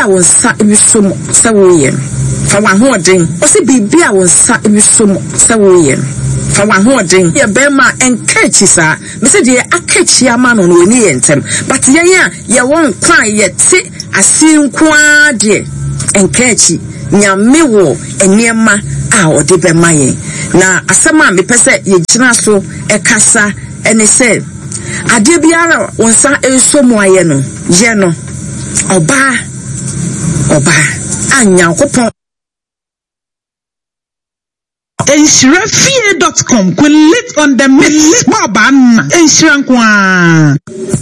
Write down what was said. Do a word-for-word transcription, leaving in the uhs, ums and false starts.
bibia won sa ebisom sa wo ye fa wa ho den o se bibia won sa ebisom sa wo ye fa wa ho den ye be ma enkachi sa me se de akachi ama no no ni yentem but ye ya ye won kwan ye ti asinkwa de enkachi nyame wo eniema a ode be maye na asema me pese ye gina so e kasa ene se ade biara wonsa ensomu aye no ye no oba oba anyankopon Enshirafie dot com will lit on the miss Boban Enshirankwa.